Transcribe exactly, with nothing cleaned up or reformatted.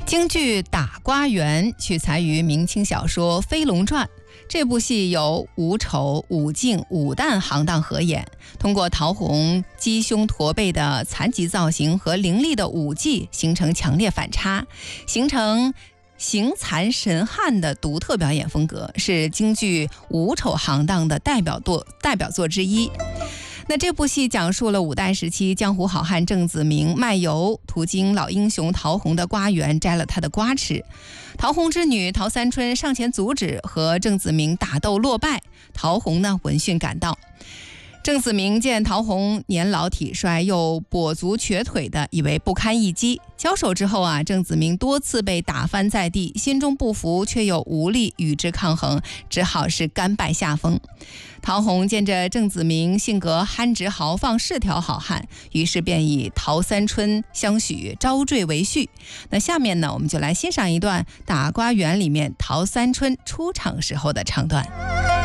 京剧《打瓜园》取材于明清小说《飞龙传》。这部戏由武丑、武净、武旦行当合演，通过陶虹鸡胸驼背的残疾造型和凌厉的武技形成强烈反差，形成形残神悍的独特表演风格，是京剧武丑行当的代表作代表作之一。那这部戏讲述了五代时期江湖好汉郑子明卖油途经老英雄陶虹的瓜园，摘了他的瓜吃。陶虹之女陶三春上前阻止，和郑子明打斗落败。陶虹呢闻讯赶到，郑子明见陶虹年老体衰又跛足瘸腿的，以为不堪一击。交手之后啊，郑子明多次被打翻在地，心中不服，却又无力与之抗衡，只好是甘拜下风。陶虹见着郑子明性格憨直豪放，是条好汉，于是便以陶三春相许，招赘为婿。那下面呢，我们就来欣赏一段《打瓜园》里面陶三春出场时候的唱段。